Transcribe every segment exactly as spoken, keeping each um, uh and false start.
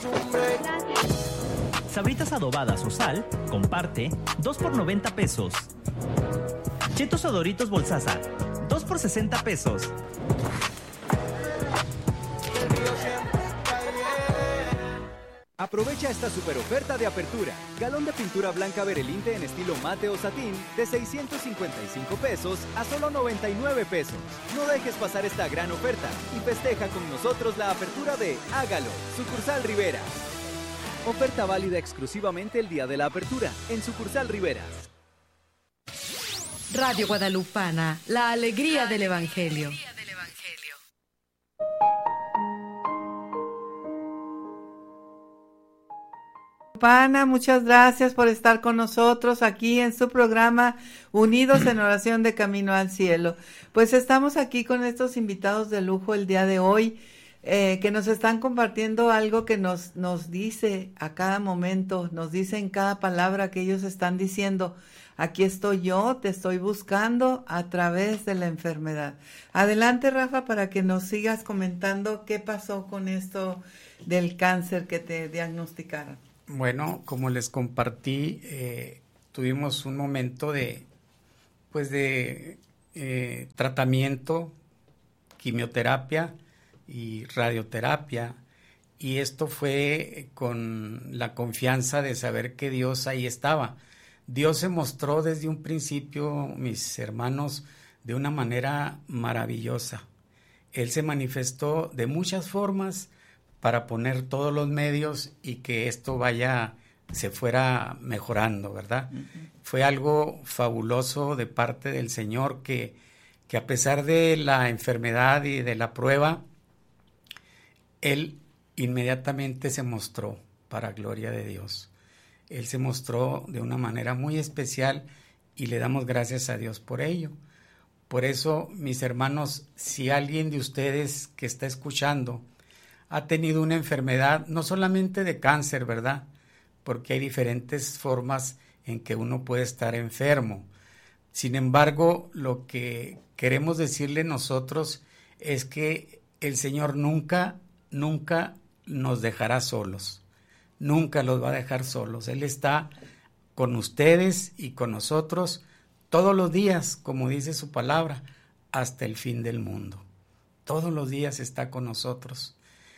Sabritas adobadas o sal, comparte, dos por noventa pesos. Chetos o Doritos Bolsaza, dos por sesenta pesos. Aprovecha esta super oferta de apertura. Galón de pintura blanca Berelinte en estilo mate o satín de seiscientos cincuenta y cinco pesos a solo noventa y nueve pesos. No dejes pasar esta gran oferta y festeja con nosotros la apertura de Hágalo, sucursal Rivera. Oferta válida exclusivamente el día de la apertura en sucursal Riveras. Radio Guadalupana, la alegría del Evangelio. Pana, muchas gracias por estar con nosotros aquí en su programa Unidos en Oración de Camino al Cielo. Pues estamos aquí con estos invitados de lujo el día de hoy, eh, que nos están compartiendo algo que nos, nos dice a cada momento, nos dice en cada palabra que ellos están diciendo: aquí estoy yo, te estoy buscando a través de la enfermedad. Adelante, Rafa, para que nos sigas comentando qué pasó con esto del cáncer que te diagnosticaron. Bueno, como les compartí, eh, tuvimos un momento de, pues de eh, tratamiento, quimioterapia y radioterapia, y esto fue con la confianza de saber que Dios ahí estaba. Dios se mostró desde un principio, mis hermanos, de una manera maravillosa. Él se manifestó de muchas formas para poner todos los medios y que esto vaya, se fuera mejorando, ¿verdad? Uh-huh. Fue algo fabuloso de parte del Señor que, que a pesar de la enfermedad y de la prueba, Él inmediatamente se mostró para gloria de Dios. Él se mostró de una manera muy especial y le damos gracias a Dios por ello. Por eso, mis hermanos, si alguien de ustedes que está escuchando ha tenido una enfermedad, no solamente de cáncer, ¿verdad? Porque hay diferentes formas en que uno puede estar enfermo. Sin embargo, lo que queremos decirle nosotros es que el Señor nunca, nunca nos dejará solos. Nunca los va a dejar solos. Él está con ustedes y con nosotros todos los días, como dice su palabra, hasta el fin del mundo. Todos los días está con nosotros.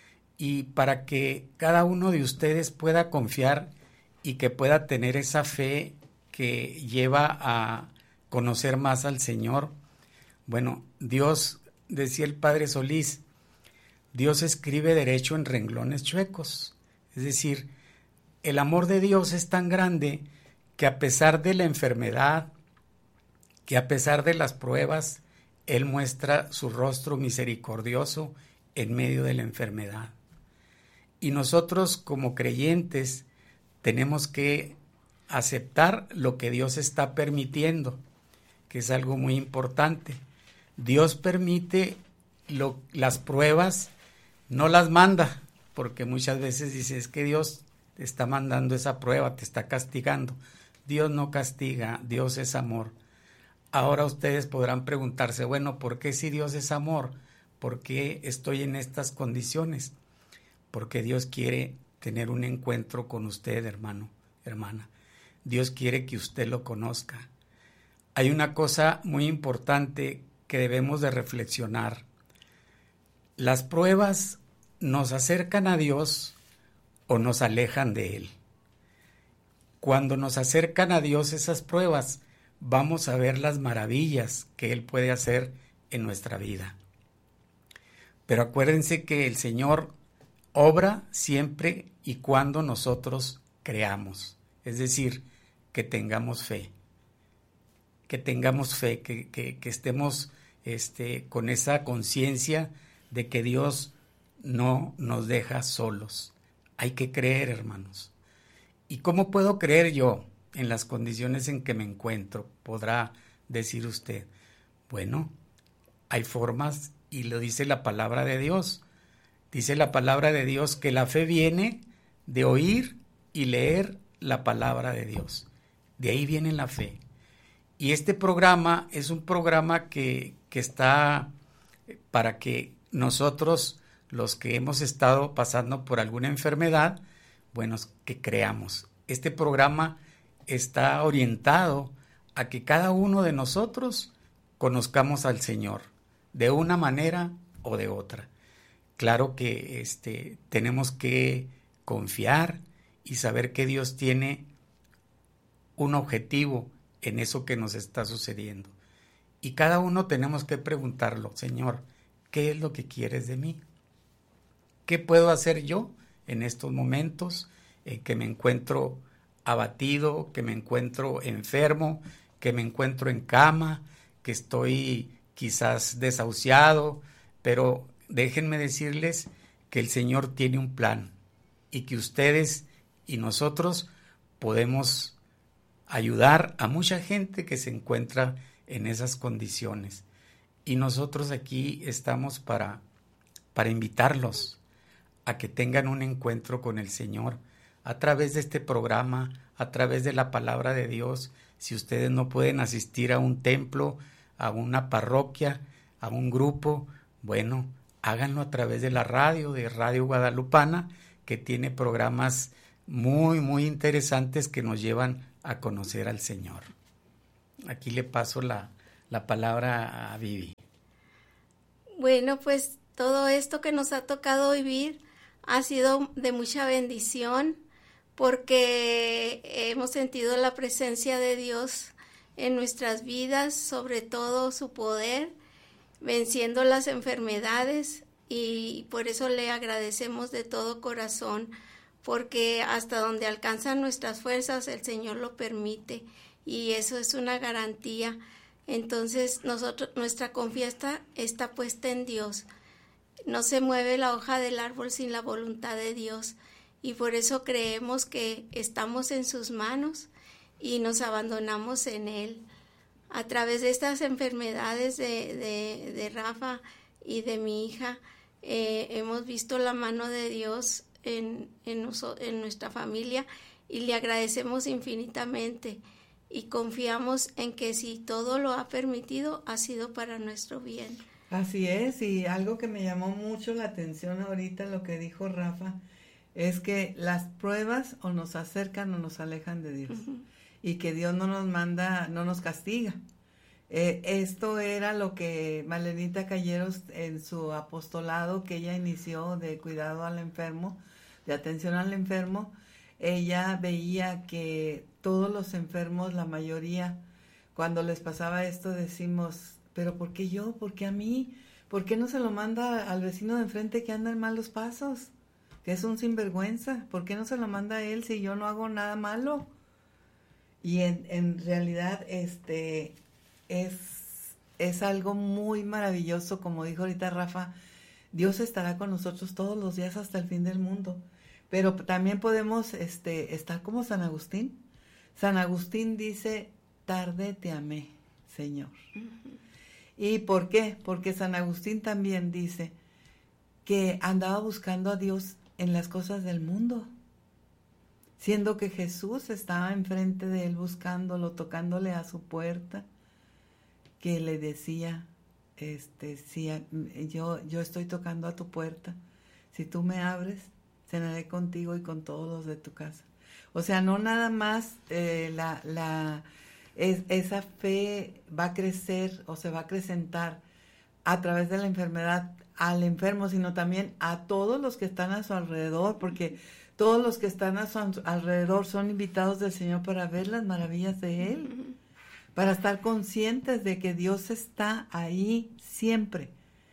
Y para que cada uno de ustedes pueda confiar y que pueda tener esa fe que lleva a conocer más al Señor, bueno, Dios, decía el Padre Solís, Dios escribe derecho en renglones chuecos. Es decir, el amor de Dios es tan grande que a pesar de la enfermedad, que a pesar de las pruebas, Él muestra su rostro misericordioso en medio de la enfermedad. Y nosotros como creyentes tenemos que aceptar lo que Dios está permitiendo, que es algo muy importante. Dios permite lo, las pruebas, no las manda, porque muchas veces dice, es que Dios te está mandando esa prueba, te está castigando. Dios no castiga, Dios es amor. Ahora ustedes podrán preguntarse, bueno, ¿por qué si Dios es amor? ¿Por qué estoy en estas condiciones? Porque Dios quiere tener un encuentro con usted, hermano, hermana. Dios quiere que usted lo conozca. Hay una cosa muy importante que debemos de reflexionar. Las pruebas nos acercan a Dios o nos alejan de Él. Cuando nos acercan a Dios esas pruebas, vamos a ver las maravillas que Él puede hacer en nuestra vida. Pero acuérdense que el Señor obra siempre y cuando nosotros creamos, es decir, que tengamos fe, que tengamos fe, que, que, que estemos este, con esa conciencia de que Dios no nos deja solos. Hay que creer, hermanos. ¿Y cómo puedo creer yo en las condiciones en que me encuentro? Podrá decir usted. Bueno, hay formas y lo dice la palabra de Dios. Dice la palabra de Dios que la fe viene de oír y leer la palabra de Dios. De ahí viene la fe. Y este programa es un programa que, que está para que nosotros los que hemos estado pasando por alguna enfermedad, bueno, que creamos. Este programa está orientado a que cada uno de nosotros conozcamos al Señor de una manera o de otra. Claro que este, tenemos que confiar y saber que Dios tiene un objetivo en eso que nos está sucediendo. Y cada uno tenemos que preguntarlo, Señor, ¿qué es lo que quieres de mí? ¿Qué puedo hacer yo en estos momentos en que me encuentro abatido, que me encuentro enfermo, que me encuentro en cama, que estoy quizás desahuciado? Pero déjenme decirles que el Señor tiene un plan y que ustedes y nosotros podemos ayudar a mucha gente que se encuentra en esas condiciones. Y nosotros aquí estamos para, para invitarlos a que tengan un encuentro con el Señor a través de este programa, a través de la palabra de Dios. Si ustedes no pueden asistir a un templo, a una parroquia, a un grupo, bueno, háganlo a través de la radio, de Radio Guadalupana, que tiene programas muy, muy interesantes que nos llevan a conocer al Señor. Aquí le paso la, la palabra a Vivi. Bueno, pues todo esto que nos ha tocado vivir ha sido de mucha bendición, porque hemos sentido la presencia de Dios en nuestras vidas, sobre todo su poder, venciendo las enfermedades, y por eso le agradecemos de todo corazón, porque hasta donde alcanzan nuestras fuerzas el Señor lo permite, y eso es una garantía. Entonces nosotros, nuestra confianza está puesta en Dios. No se mueve la hoja del árbol sin la voluntad de Dios, y por eso creemos que estamos en sus manos y nos abandonamos en Él. A través de estas enfermedades de, de, de Rafa y de mi hija, eh, hemos visto la mano de Dios en, en, en nuestra familia, y le agradecemos infinitamente, y confiamos en que si todo lo ha permitido, ha sido para nuestro bien. Así es, y algo que me llamó mucho la atención ahorita, lo que dijo Rafa, es que las pruebas o nos acercan o nos alejan de Dios, uh-huh. y que Dios no nos manda, no nos castiga. Eh, esto era lo que Malenita Calleros, en su apostolado que ella inició de cuidado al enfermo, de atención al enfermo, ella veía que todos los enfermos, la mayoría, cuando les pasaba esto, decimos, pero ¿por qué yo? ¿Por qué a mí? ¿Por qué no se lo manda al vecino de enfrente que anda en malos pasos? Que es un sinvergüenza. ¿Por qué no se lo manda a él si yo no hago nada malo? Y en, en realidad este es, es algo muy maravilloso, como dijo ahorita Rafa. Dios estará con nosotros todos los días hasta el fin del mundo. Pero también podemos este, estar como San Agustín. San Agustín dice, tarde te amé, Señor. Uh-huh. ¿Y por qué? Porque San Agustín también dice que andaba buscando a Dios en las cosas del mundo, siendo que Jesús estaba enfrente de él buscándolo, tocándole a su puerta, que le decía, este, si yo, yo estoy tocando a tu puerta, si tú me abres, cenaré contigo y con todos los de tu casa. O sea, no nada más eh, la, la, es, esa fe va a crecer o se va a acrecentar a través de la enfermedad al enfermo, sino también a todos los que están a su alrededor, porque todos los que están a su alrededor son invitados del Señor para ver las maravillas de Él, para estar conscientes de que Dios está ahí siempre.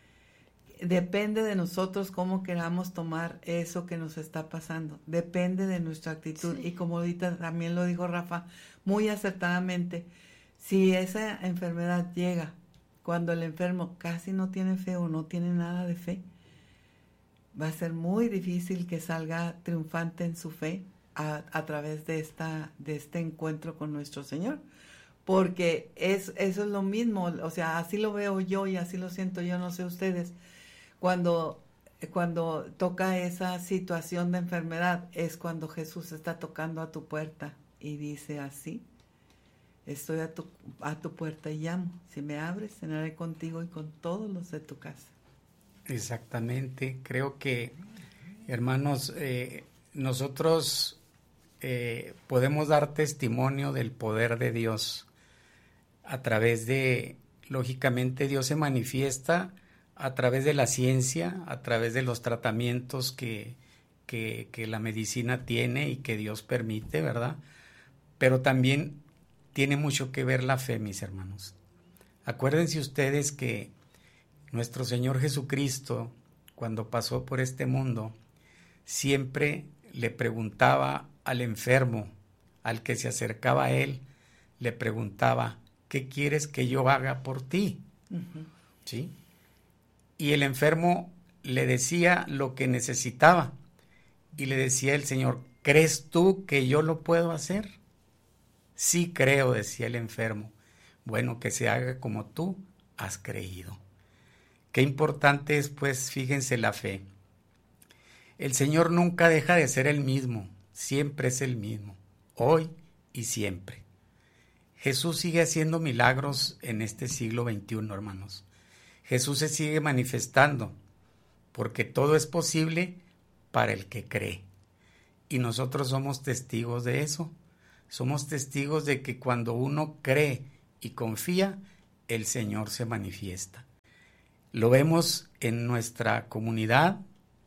Depende de nosotros cómo queramos tomar eso que nos está pasando. Depende de nuestra actitud. Sí. Y como ahorita también lo dijo Rafa muy acertadamente, si esa enfermedad llega cuando el enfermo casi no tiene fe o no tiene nada de fe, va a ser muy difícil que salga triunfante en su fe a, a través de esta de este encuentro con nuestro Señor. Porque es, eso es lo mismo, o sea, así lo veo yo y así lo siento yo, no sé ustedes. Cuando, cuando toca esa situación de enfermedad, es cuando Jesús está tocando a tu puerta y dice así, estoy a tu, a tu puerta y llamo, si me abres, cenaré contigo y con todos los de tu casa. Exactamente. Creo que, hermanos, eh, nosotros eh, podemos dar testimonio del poder de Dios a través de, lógicamente, Dios se manifiesta a través de la ciencia, a través de los tratamientos que, que, que la medicina tiene y que Dios permite, ¿verdad? Pero también tiene mucho que ver la fe, mis hermanos. Acuérdense ustedes que nuestro Señor Jesucristo, cuando pasó por este mundo, siempre le preguntaba al enfermo, al que se acercaba a él, le preguntaba, ¿qué quieres que yo haga por ti? Uh-huh. ¿Sí? Y el enfermo le decía lo que necesitaba. Y le decía el Señor, ¿crees tú que yo lo puedo hacer? Sí creo, decía el enfermo. Bueno, que se haga como tú has creído. Qué importante es, pues, fíjense la fe. El Señor nunca deja de ser el mismo, siempre es el mismo, hoy y siempre. Jesús sigue haciendo milagros en este siglo veintiuno, hermanos. Jesús se sigue manifestando, porque todo es posible para el que cree. Y nosotros somos testigos de eso. Somos testigos de que cuando uno cree y confía, el Señor se manifiesta. Lo vemos en nuestra comunidad,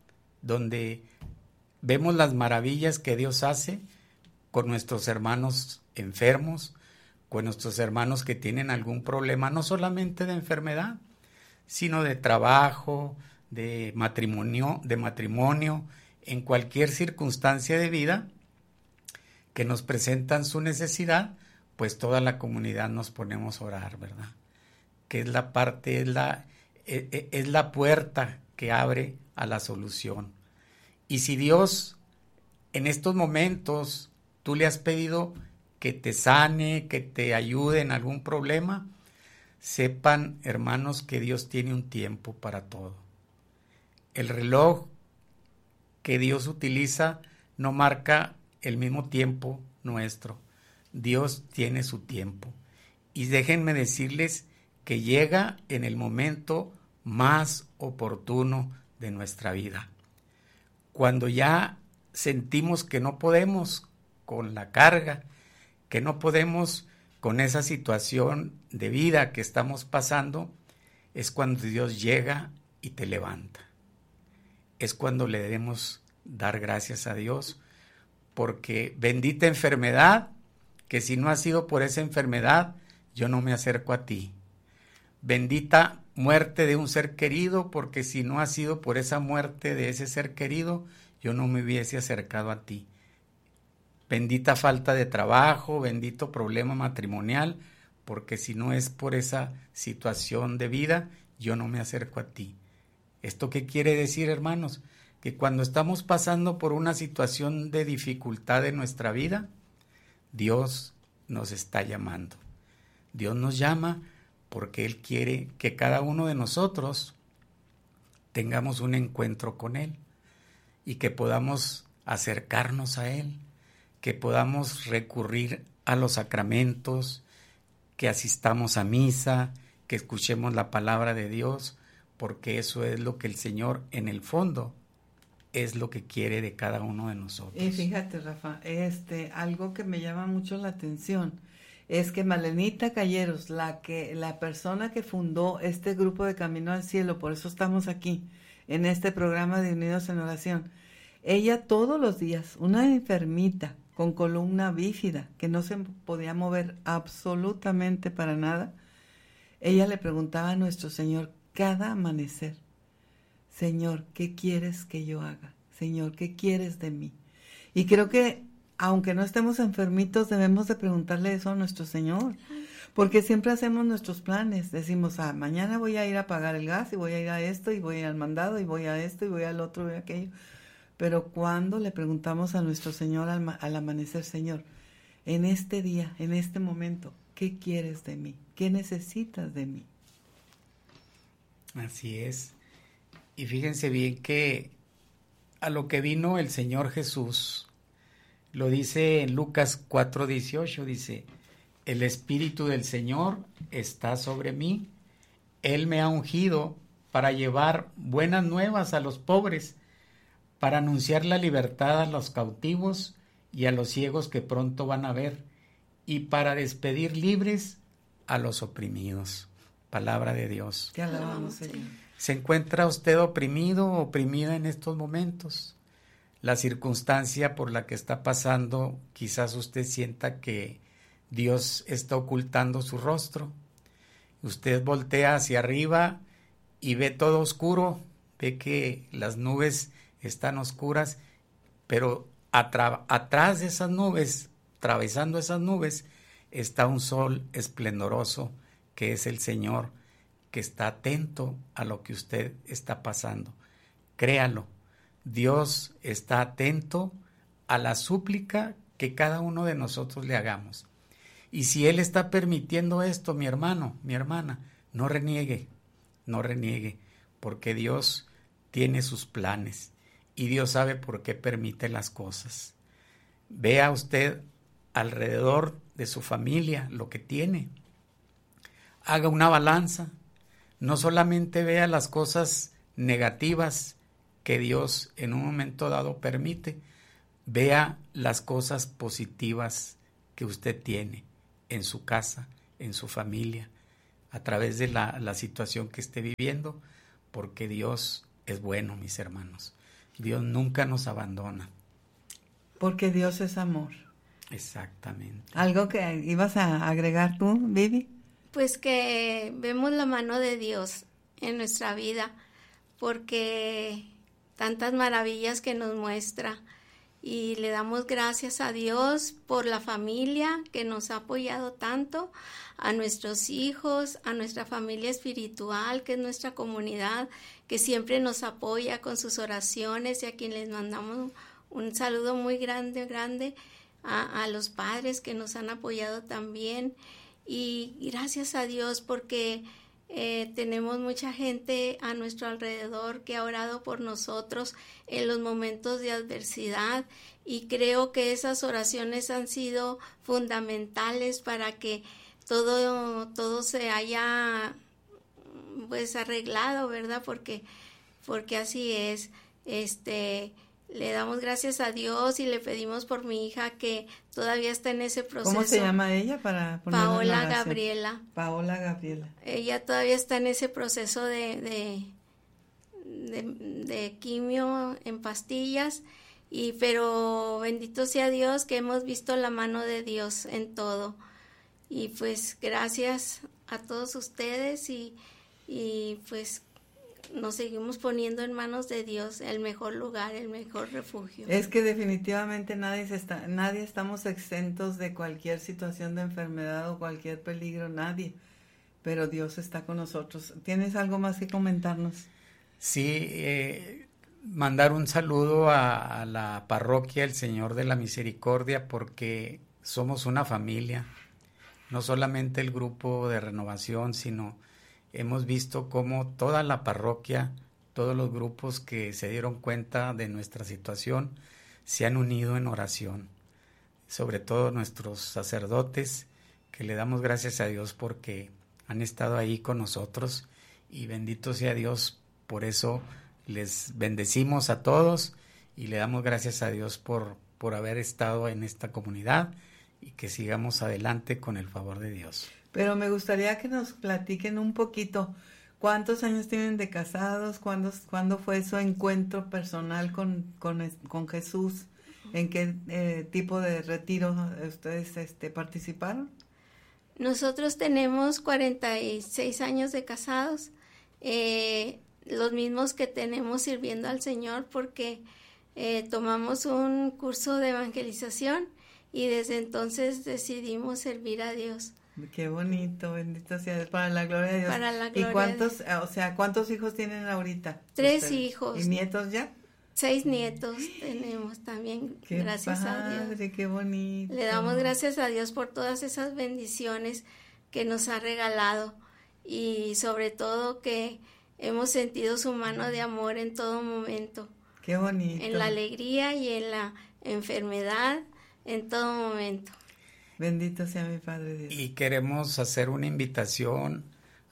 donde vemos las maravillas que Dios hace con nuestros hermanos enfermos, con nuestros hermanos que tienen algún problema, no solamente de enfermedad, sino de trabajo, de matrimonio, de matrimonio, en cualquier circunstancia de vida que nos presentan su necesidad, pues toda la comunidad nos ponemos a orar, ¿verdad? Que es la parte, es la, es, es la puerta que abre a la solución. Y si Dios en estos momentos tú le has pedido que te sane, que te ayude en algún problema, sepan, hermanos, que Dios tiene un tiempo para todo. El reloj que Dios utiliza no marca el mismo tiempo nuestro. Dios tiene su tiempo. Y déjenme decirles que llega en el momento más oportuno de nuestra vida. Cuando ya sentimos que no podemos con la carga, que no podemos con esa situación de vida que estamos pasando, es cuando Dios llega y te levanta. Es cuando le debemos dar gracias a Dios, porque bendita enfermedad, que si no ha sido por esa enfermedad, yo no me acerco a ti. Bendita muerte de un ser querido, porque si no ha sido por esa muerte de ese ser querido, yo no me hubiese acercado a ti. Bendita falta de trabajo, bendito problema matrimonial, porque si no es por esa situación de vida, yo no me acerco a ti. ¿Esto qué quiere decir, hermanos? Que cuando estamos pasando por una situación de dificultad en nuestra vida, Dios nos está llamando. Dios nos llama porque Él quiere que cada uno de nosotros tengamos un encuentro con Él y que podamos acercarnos a Él, que podamos recurrir a los sacramentos, que asistamos a misa, que escuchemos la palabra de Dios, porque eso es lo que el Señor en el fondo es lo que quiere de cada uno de nosotros. Y fíjate, Rafa, este, algo que me llama mucho la atención es que Malenita Calleros, la que, la persona que fundó este grupo de Camino al Cielo, por eso estamos aquí, en este programa de Unidos en Oración, ella todos los días, una enfermita con columna bífida, que no se podía mover absolutamente para nada, ella le preguntaba a nuestro Señor cada amanecer, Señor, ¿qué quieres que yo haga? Señor, ¿qué quieres de mí? Y creo que, aunque no estemos enfermitos, debemos de preguntarle eso a nuestro Señor, porque siempre hacemos nuestros planes. Decimos, ah, mañana voy a ir a pagar el gas, y voy a ir a esto, y voy a ir al mandado, y voy a esto, y voy al otro, y voy a aquello. Pero cuando le preguntamos a nuestro Señor al, al amanecer, Señor, en este día, en este momento, ¿qué quieres de mí? ¿Qué necesitas de mí? Así es. Y fíjense bien que a lo que vino el Señor Jesús, lo dice en Lucas cuatro dieciocho, dice, el Espíritu del Señor está sobre mí, Él me ha ungido para llevar buenas nuevas a los pobres, para anunciar la libertad a los cautivos y a los ciegos que pronto van a ver, y para despedir libres a los oprimidos. Palabra de Dios. Te alabamos, Señor. ¿Se encuentra usted oprimido o oprimida en estos momentos? La circunstancia por la que está pasando, quizás usted sienta que Dios está ocultando su rostro. Usted voltea hacia arriba y ve todo oscuro, ve que las nubes están oscuras, pero atra- atrás de esas nubes, atravesando esas nubes, está un sol esplendoroso, que es el Señor, que está atento a lo que usted está pasando. Créalo, Dios está atento a la súplica que cada uno de nosotros le hagamos. Y si Él está permitiendo esto, mi hermano, mi hermana, no reniegue, no reniegue, porque Dios tiene sus planes y Dios sabe por qué permite las cosas. Vea usted alrededor de su familia lo que tiene. Haga una balanza. No solamente vea las cosas negativas que Dios en un momento dado permite, vea las cosas positivas que usted tiene en su casa, en su familia, a través de la, la situación que esté viviendo, porque Dios es bueno, mis hermanos. Dios nunca nos abandona. Porque Dios es amor. Exactamente. ¿Algo que ibas a agregar tú, Vivi? Pues que vemos la mano de Dios en nuestra vida, porque tantas maravillas que nos muestra, y le damos gracias a Dios por la familia que nos ha apoyado tanto, a nuestros hijos, a nuestra familia espiritual, que es nuestra comunidad, que siempre nos apoya con sus oraciones, y a quien les mandamos un saludo muy grande, grande, a, a los padres que nos han apoyado también. Y gracias a Dios porque eh, tenemos mucha gente a nuestro alrededor que ha orado por nosotros en los momentos de adversidad, y creo que esas oraciones han sido fundamentales para que todo, todo se haya pues arreglado, ¿verdad? Porque, porque así es. Este, le damos gracias a Dios y le pedimos por mi hija que todavía está en ese proceso. ¿Cómo se llama ella para ponerla en Paola la oración? Gabriela. Paola Gabriela. Ella todavía está en ese proceso de, de, de, de quimio en pastillas, y pero bendito sea Dios que hemos visto la mano de Dios en todo. Y pues gracias a todos ustedes, y, y pues nos seguimos poniendo en manos de Dios, el mejor lugar, el mejor refugio. Es que definitivamente nadie se está, nadie estamos exentos de cualquier situación de enfermedad o cualquier peligro, nadie. Pero Dios está con nosotros. ¿Tienes algo más que comentarnos? Sí, eh, mandar un saludo a, a la parroquia El Señor de la Misericordia, porque somos una familia, no solamente el grupo de renovación, sino hemos visto cómo toda la parroquia, todos los grupos que se dieron cuenta de nuestra situación, se han unido en oración. Sobre todo nuestros sacerdotes, que le damos gracias a Dios porque han estado ahí con nosotros, y bendito sea Dios. Por eso les bendecimos a todos y le damos gracias a Dios por, por haber estado en esta comunidad, y que sigamos adelante con el favor de Dios. Pero me gustaría que nos platiquen un poquito, ¿cuántos años tienen de casados? ¿Cuándo, cuándo fue su encuentro personal con, con, con Jesús? ¿En qué eh, tipo de retiro ustedes este, participaron? Nosotros tenemos cuarenta y seis años de casados, eh, los mismos que tenemos sirviendo al Señor, porque eh, tomamos un curso de evangelización y desde entonces decidimos servir a Dios. Qué bonito, bendito sea Dios, para la gloria de Dios. Para la gloria ¿Y cuántos, de... o sea, cuántos hijos tienen ahorita? Tres ustedes? hijos. ¿Y nietos ya? Seis nietos tenemos también, qué gracias padre, a Dios. Qué bonito. Le damos gracias a Dios por todas esas bendiciones que nos ha regalado, y sobre todo que hemos sentido su mano de amor en todo momento. Qué bonito. En la alegría y en la enfermedad, en todo momento. Bendito sea mi Padre Dios. Y queremos hacer una invitación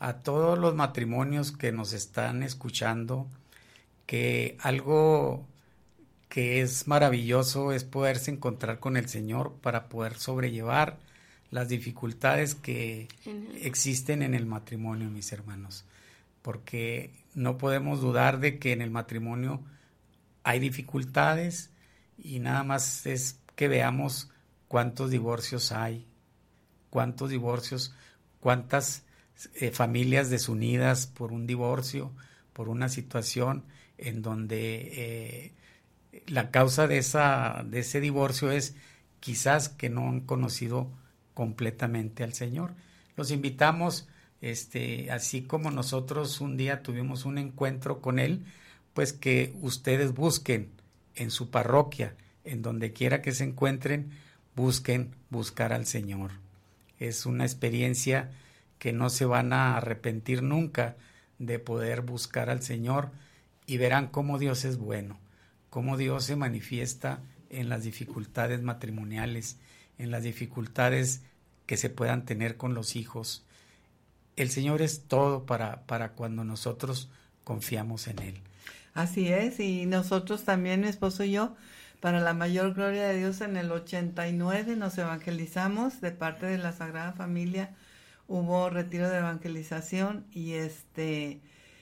a todos los matrimonios que nos están escuchando que algo que es maravilloso es poderse encontrar con el Señor para poder sobrellevar las dificultades que existen en el matrimonio, mis hermanos, porque no podemos dudar de que en el matrimonio hay dificultades y nada más es que veamos cuántos divorcios hay, cuántos divorcios, cuántas eh, familias desunidas por un divorcio, por una situación en donde eh, la causa de esa de ese divorcio es quizás que no han conocido completamente al Señor. Los invitamos, este, así como nosotros un día tuvimos un encuentro con Él, pues que ustedes busquen en su parroquia, en donde quiera que se encuentren, busquen buscar al Señor. Es una experiencia que no se van a arrepentir nunca de poder buscar al Señor y verán cómo Dios es bueno, cómo Dios se manifiesta en las dificultades matrimoniales, en las dificultades que se puedan tener con los hijos. El Señor es todo para, para cuando nosotros confiamos en Él. Así es, y nosotros también, mi esposo y yo, para la mayor gloria de Dios, en el ochenta y nueve nos evangelizamos de parte de la Sagrada Familia. Hubo retiro de evangelización y este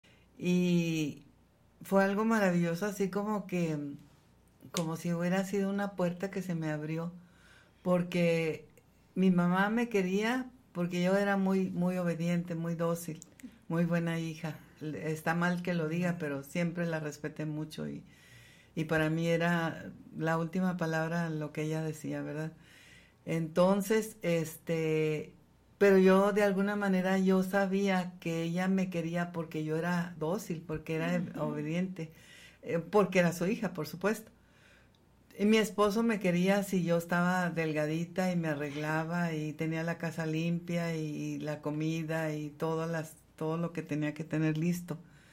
y fue algo maravilloso, así como que como si hubiera sido una puerta que se me abrió, porque mi mamá me quería porque yo era muy muy obediente, muy dócil, muy buena hija. Está mal que lo diga, pero siempre la respeté mucho y y para mí era la última palabra lo que ella decía, ¿verdad? Entonces, este, pero yo de alguna manera yo sabía que ella me quería porque yo era dócil, porque era uh-huh. obediente, eh, porque era su hija, por supuesto. Y mi esposo me quería si yo estaba delgadita y me arreglaba y tenía la casa limpia y la comida y todas las, todo lo que tenía que tener listo.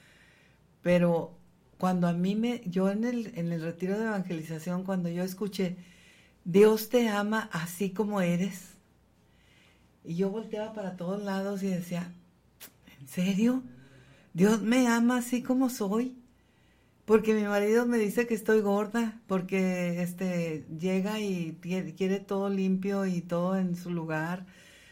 Pero cuando a mí me, yo en el, en el retiro de evangelización, cuando yo escuché, Dios te ama así como eres, y yo volteaba para todos lados y decía, ¿en serio? Dios me ama así como soy, porque mi marido me dice que estoy gorda, porque este llega y quiere, quiere todo limpio y todo en su lugar,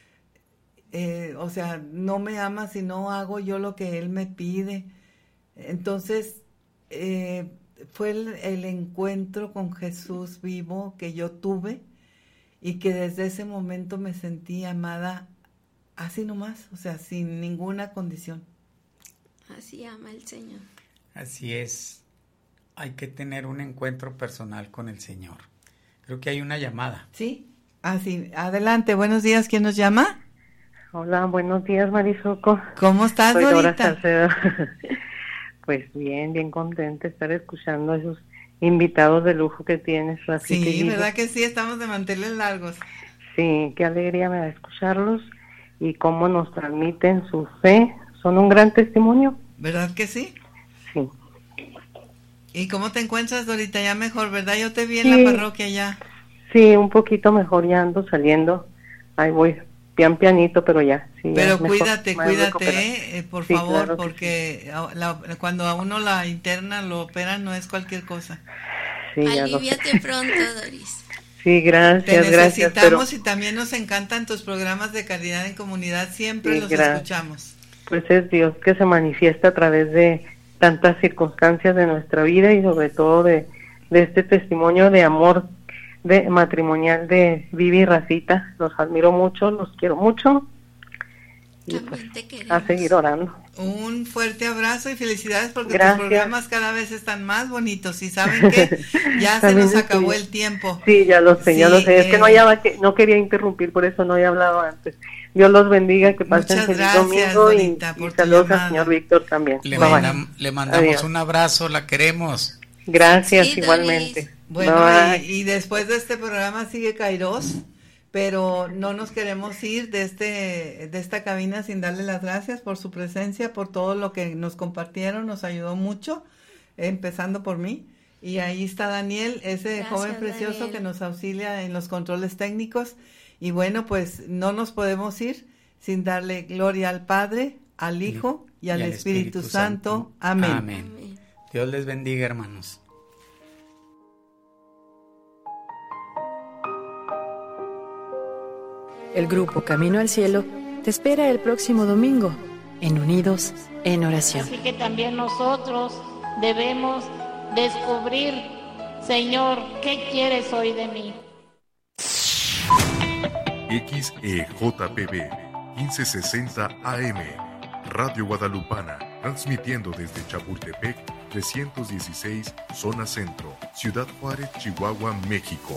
eh, o sea, no me ama si no hago yo lo que él me pide. Entonces, Eh, fue el, el encuentro con Jesús vivo que yo tuve y que desde ese momento me sentí amada así nomás, o sea, sin ninguna condición. Así ama el Señor. Así es, hay que tener un encuentro personal con el Señor. Creo que hay una llamada. Sí, así, adelante, buenos días, ¿quién nos llama? Hola, buenos días, Marisoco. ¿Cómo estás, Soy Dorita? Dora Salcedo. Pues bien, bien contenta de estar escuchando a esos invitados de lujo que tienes. Así Sí, que, ¿verdad que sí? Estamos de manteles largos. Sí, qué alegría me da escucharlos y cómo nos transmiten su fe. Son un gran testimonio. ¿Verdad que sí? Sí. ¿Y cómo te encuentras, Dorita? Ya mejor, ¿verdad? Yo te vi en sí, la parroquia ya. Sí, un poquito mejor, ya ando saliendo. Ahí voy, pian pianito, pero ya. Sí, pero ya cuídate, mejor, cuídate, eh, por sí, favor, claro porque sí. la, cuando a uno la internan, lo operan, no es cualquier cosa. Sí, Aliviate pronto, Doris. Sí, gracias, Te necesitamos gracias, pero... y también nos encantan tus programas de caridad en comunidad, siempre sí, los gracias. escuchamos. Pues es Dios que se manifiesta a través de tantas circunstancias de nuestra vida y sobre todo de, de este testimonio de amor de matrimonial de Vivi y Racita. Los admiro mucho, los quiero mucho y pues, a seguir orando. Un fuerte abrazo y felicidades porque Gracias. tus programas cada vez están más bonitos y saben que ya se nos acabó el tiempo. Sí, ya lo sé, sí, ya lo sé. Es eh, que no había, que no quería interrumpir, por eso no había hablado antes. Dios los bendiga, que pasen Muchas feliz gracias, domingo Dorita, y, por y tu saludos llamada. al señor Víctor también. Le, Bye, mandam, bye. le mandamos Adiós. un abrazo, la queremos. Gracias, Sí, igualmente. Doris. Bueno, Bye. y, y después de este programa sigue Kairos, pero no nos queremos ir de este de esta cabina sin darle las gracias por su presencia, por todo lo que nos compartieron, nos ayudó mucho, empezando por mí. Y ahí está Daniel, ese Gracias, joven precioso Daniel. que nos auxilia en los controles técnicos. Y bueno, pues no nos podemos ir sin darle gloria al Padre, al Hijo y al, y al Espíritu, Espíritu Santo. Santo. Amén. Amén. Amén. Dios les bendiga, hermanos. El grupo Camino al Cielo te espera el próximo domingo en Unidos en Oración. Así que también nosotros debemos descubrir, Señor, ¿qué quieres hoy de mí? X E J P B quince sesenta A M, Radio Guadalupana, transmitiendo desde Chapultepec trescientos dieciséis, Zona Centro, Ciudad Juárez, Chihuahua, México.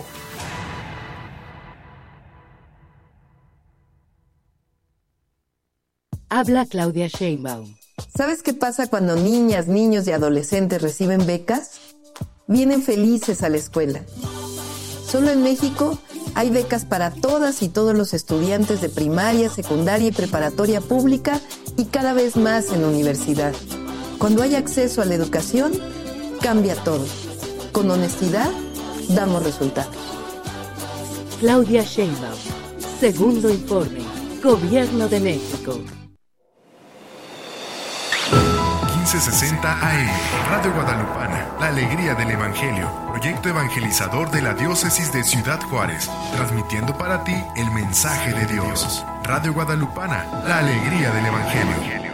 Habla Claudia Sheinbaum. ¿Sabes qué pasa cuando niñas, niños y adolescentes reciben becas? Vienen felices a la escuela. Solo en México hay becas para todas y todos los estudiantes de primaria, secundaria y preparatoria pública y cada vez más en la universidad. Cuando hay acceso a la educación, cambia todo. Con honestidad, damos resultados. Claudia Sheinbaum. Segundo informe. Gobierno de México. quince sesenta A M, Radio Guadalupana, la alegría del Evangelio, proyecto evangelizador de la diócesis de Ciudad Juárez, transmitiendo para ti el mensaje de Dios. Radio Guadalupana, la alegría del Evangelio.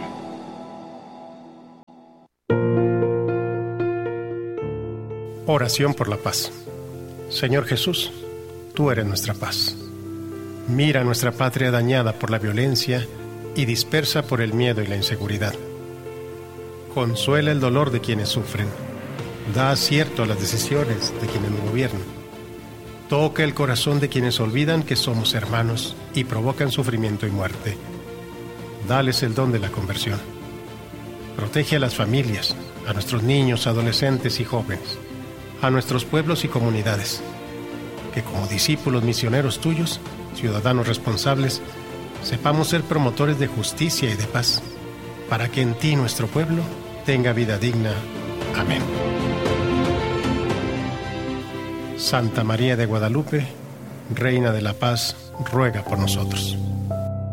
Oración por la paz. Señor Jesús, tú eres nuestra paz. Mira nuestra patria dañada por la violencia y dispersa por el miedo y la inseguridad. Consuela el dolor de quienes sufren. Da acierto a las decisiones de quienes nos gobiernan. Toca el corazón de quienes olvidan que somos hermanos y provocan sufrimiento y muerte. Dales el don de la conversión. Protege a las familias, a nuestros niños, adolescentes y jóvenes, a nuestros pueblos y comunidades. Que como discípulos misioneros tuyos, ciudadanos responsables, sepamos ser promotores de justicia y de paz, para que en ti nuestro pueblo tenga vida digna. Amén. Santa María de Guadalupe, Reina de la Paz, ruega por nosotros.